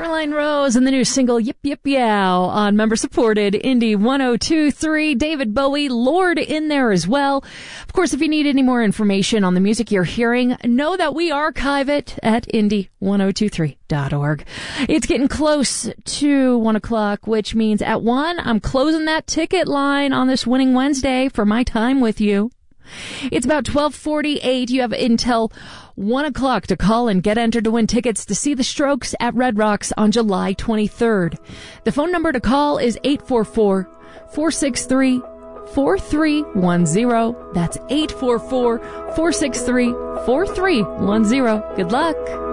Caroline Rose and the new single Yip Yip Yow on member-supported Indie 102.3. David Bowie, Lord in there as well. Of course, if you need any more information on the music you're hearing, know that we archive it at indie1023.org. It's getting close to 1 o'clock, which means at 1, I'm closing that ticket line on this Winning Wednesday for my time with you. It's about 12:48. You have until 1 o'clock to call and get entered to win tickets to see the Strokes at Red Rocks on July 23rd. The phone number to call is 844-463-4310. That's 844-463-4310. Good luck.